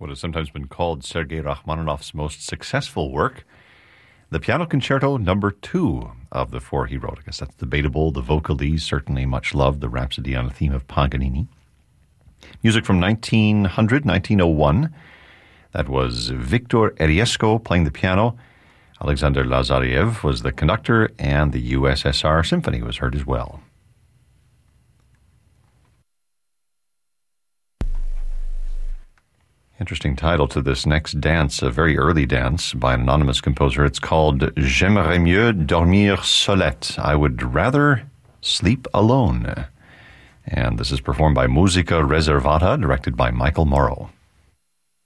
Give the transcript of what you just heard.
what has sometimes been called Sergei Rachmaninoff's most successful work, the Piano Concerto No. 2 of the four he wrote. I guess that's debatable. The vocalese, certainly much loved, the Rhapsody on a Theme of Paganini. Music from 1901. That was Victor Eriesco playing the piano. Alexander Lazariev was the conductor, and the USSR Symphony was heard as well. Interesting title to this next dance, a very early dance by an anonymous composer. It's called J'aimerais mieux dormir solette. I would rather sleep alone. And this is performed by Musica Reservata, directed by Michael Morrow.